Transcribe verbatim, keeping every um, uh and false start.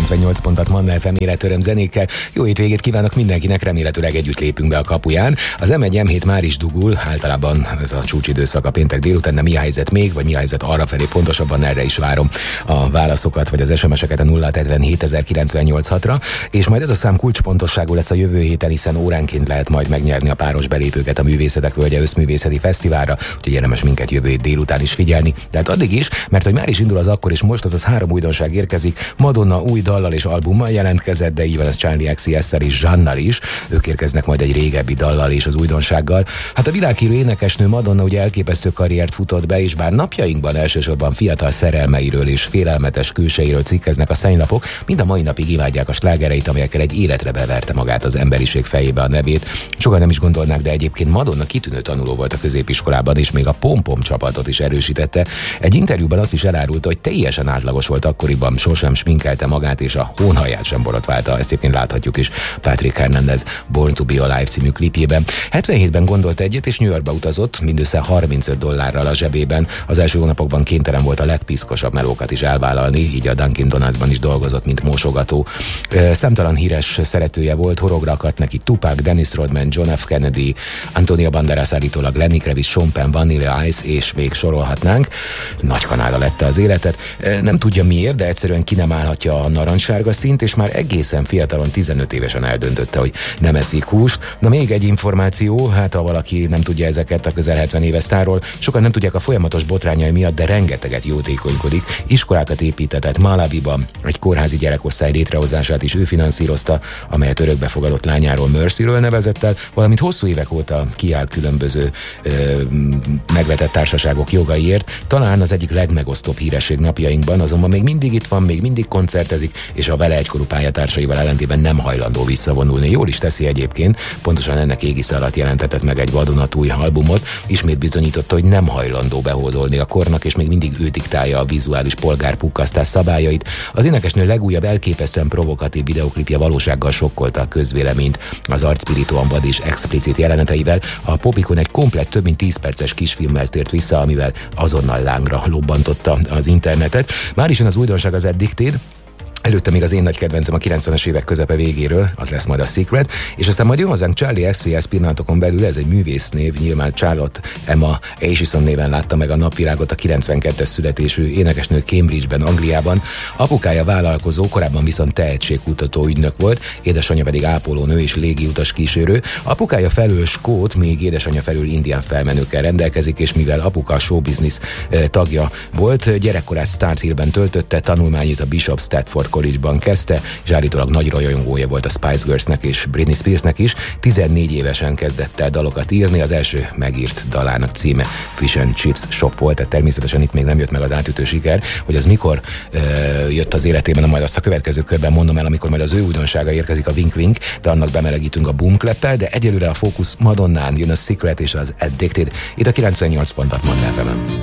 kilencvennyolc pont hat Manna ef em életöröm zenékkel. Jó hétvégét kívánok mindenkinek, remélhetőleg együtt lépünk be a kapuján. Az em egy em hét már is dugul, általában ez a csúcsidőszak a péntek délután, de mi a helyzet még, vagy mi a helyzet arrafelé, pontosabban erre is várom a válaszokat, vagy az es em es-eket a nulla hetvenhét ezer kilencvennyolc hatra, és majd ez a szám kulcsfontosságú lesz a jövő héten, hiszen óránként lehet majd megnyerni a páros belépőket a Művészetek Völgye Összművészeti Fesztiválra, úgyhogy érdemes minket jövő hét délután is figyelni. De hát addig is, mert hogy már is indul az akkor és most, azaz három újdonság érkezik. Madonna új dallal és albummal jelentkezett, de így van ez Charli X C S-szel és Zsannal is. Ők érkeznek majd egy régebbi dallal és az újdonsággal. Hát a világhírű énekesnő Madonna ugye elképesztő karriert futott be, és bár napjainkban elsősorban fiatal szerelmeiről és félelmetes külseiről cikkeznek a szennylapok, mind a mai napig imádják a slágereit, amelyekkel egy életre beverte magát az emberiség fejébe a nevét. Sokan nem is gondolnák, de egyébként Madonna kitűnő tanuló volt a középiskolában, és még a Pom-Pom csapatot is erősítette. Egy interjúban azt is elárulta, hogy teljesen átlagos volt akkoriban, sosem sminkelte magát, és a hónhaját sem borotválta. Ezt egyébként láthatjuk is Patrick Hernandez Born to be Alive című klipjében. hetvenhétben gondolt egyet, és New Yorkba utazott, mindössze harmincöt dollárral a zsebében. Az első hónapokban kénytelen volt a legpiszkosabb melókat is elvállalni, így a Dunkin' Donutsban is dolgozott, mint mosogató. Számtalan híres szeretője volt, horogra akadt neki Tupac, Dennis Rodman, John F. Kennedy, Antonio Banderas, állítólag Lenny Kravitz, Sean Penn, Vanilla Ice, és még sorolhatnánk. Nagy kanála lette az életet. Nem tudja miért, de egyszerűen ki nem állhatja a narancssárga színt, és már egészen fiatalon, tizenöt évesen eldöntötte, hogy nem eszik húst. Na még egy információ, hát ha valaki nem tudja ezeket a közel hetven éves sztárról, sokan nem tudják a folyamatos botrányai miatt, de rengeteget jótékonykodik. Iskolákat építetett Malawiban, egy kórházi gyerekosztály létrehozását is ő finanszírozta, amelyet örökbefogadott lányáról, Mercyről nevezett el, valamint hosszú évek óta kiáll különböző ö, megvetett társaságok jogaiért. Talán az egyik legmegosztóbb híresség napjainkban, azonban még mindig itt van, még mindig koncertezik, és a vele egykori pályatársaival ellentétben nem hajlandó visszavonulni. Jól is teszi egyébként, pontosan ennek égisze alatt jelentetett meg egy vadonatúj albumot, ismét bizonyította, hogy nem hajlandó behódolni a kornak, és még mindig ő diktálja a vizuális polgárpukkasztás szabályait. Az énekesnő legújabb elképesztően provokatív videoklipje valósággal sokkolta a közvéleményt. Az arcpirítóan vad és explicit jeleneteivel a popikon egy komplett több mint tíz perces kisfilmmel tért vissza, amivel azonnal lángra lobbantotta az internetet. Már is jön az újdonság, az Addicted. Előtte még az én nagy kedvencem a kilencvenes évek közepe végéről, az lesz majd a Secret, és aztán majd jön hozzánk Charli X C S pillanatokon belül, ez egy művésznév, nyilván Charlotte Emma Aitchison néven látta meg a napvilágot, a kilencvenkettes születésű énekesnő Cambridge-ben, Angliában. Apukája vállalkozó, korábban viszont tehetségkutató ügynök volt, édesanyja pedig ápolónő és légiutas kísérő. Apukája felől skót, még édesanyja felül indián felmenőkkel rendelkezik, és mivel apuka a showbusiness tagja volt, gyerekkorát Start Hillben töltötte, tanulmányait a Bishop Stafford College-ban kezdte, és állítólag nagy rajongója volt a Spice Girlsnek és Britney Spearsnek is. tizennégy évesen kezdett el dalokat írni, az első megírt dalának címe Fish and Chips Shop volt, tehát természetesen itt még nem jött meg az átütő siker, hogy az mikor ö, jött az életében, majd azt a következő körben mondom el, amikor majd az ő újdonsága érkezik, a Wink Wink, de annak bemelegítünk a Boom Clap-tel, de egyelőre a fókusz Madonnán, jön a Secret és az Addicted, itt a kilencvennyolc pont hat Manna ef em-en.